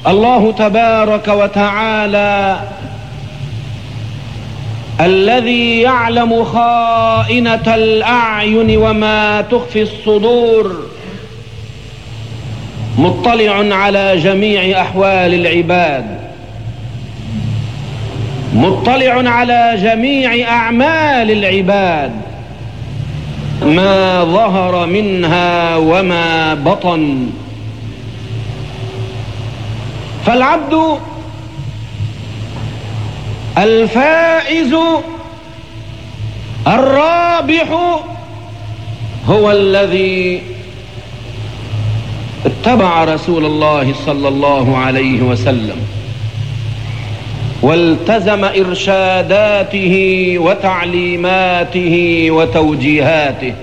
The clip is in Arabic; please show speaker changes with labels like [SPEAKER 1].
[SPEAKER 1] الله تبارك وتعالى الذي يعلم خائنة الأعين وما تخفي الصدور مطلع على جميع أحوال العباد، مطلع على جميع أعمال العباد، ما ظهر منها وما بطن. فالعبد الفائز الرابح هو الذي اتبع رسول الله صلى الله عليه وسلم والتزم إرشاداته وتعليماته وتوجيهاته،